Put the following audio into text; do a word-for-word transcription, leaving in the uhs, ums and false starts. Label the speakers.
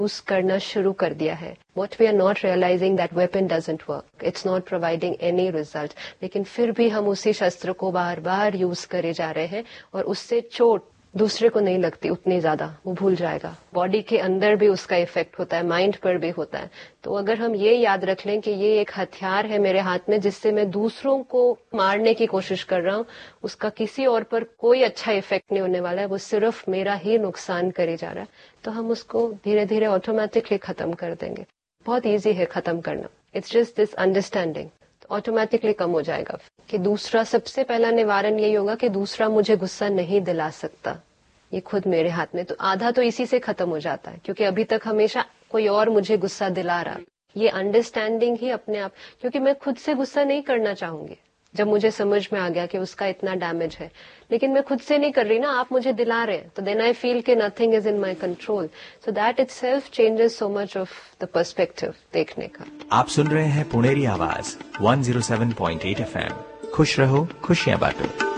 Speaker 1: Use करना शुरू कर दिया है. What we are not realizing that weapon doesn't work. It's not providing any result. लेकिन फिर भी हम उसी शस्त्र को बार बार यूज करे जा रहे हैं और उससे चोट दूसरे को नहीं लगती उतनी ज्यादा, वो भूल जाएगा. बॉडी के अंदर भी उसका इफेक्ट होता है, माइंड पर भी होता है. तो अगर हम ये याद रख लें कि ये एक हथियार है मेरे हाथ में जिससे मैं दूसरों को मारने की कोशिश कर रहा हूँ, उसका किसी और पर कोई अच्छा इफेक्ट नहीं होने वाला है, वो सिर्फ मेरा ही नुकसान करे जा रहा है, तो हम उसको धीरे धीरे ऑटोमेटिकली खत्म कर देंगे. बहुत ईजी है खत्म करना. It's just this understanding. Automatically कम हो जाएगा. कि दूसरा, सबसे पहला निवारण यही होगा कि दूसरा मुझे गुस्सा नहीं दिला सकता, ये खुद मेरे हाथ में. तो आधा तो इसी से खत्म हो जाता है, क्योंकि अभी तक हमेशा कोई और मुझे गुस्सा दिला रहा. ये अंडरस्टैंडिंग ही अपने आप, क्योंकि मैं खुद से गुस्सा नहीं करना चाहूंगी जब मुझे समझ में आ गया कि उसका इतना डैमेज है, लेकिन मैं खुद से नहीं कर रही ना, आप मुझे दिला रहे हैं, तो देन आई फील कि nothing is in my control. So that itself changes so much of the perspective देखने का.
Speaker 2: आप सुन रहे हैं पुणेरी आवाज one zero seven point eight F M. खुश रहो, खुशियां बांटो.